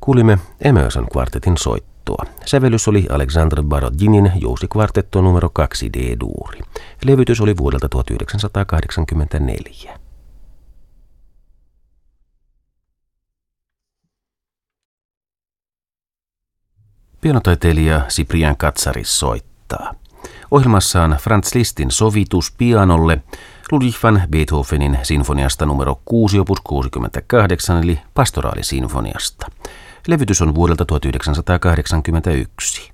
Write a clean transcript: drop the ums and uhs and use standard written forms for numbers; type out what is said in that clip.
Kuulimme Emerson kvartetin soittoa. Sävellys oli Alexandre Borodinin jousikvartetto numero 2 D-duuri. Levytys oli vuodelta 1984. Pianotaiteilija Cyprien Katsaris soittaa. Ohjelmassaan Franz Lisztin sovitus pianolle Ludwig van Beethovenin sinfoniasta numero 6 opus 68 eli pastoraalisinfoniasta. Levytys on vuodelta 1981.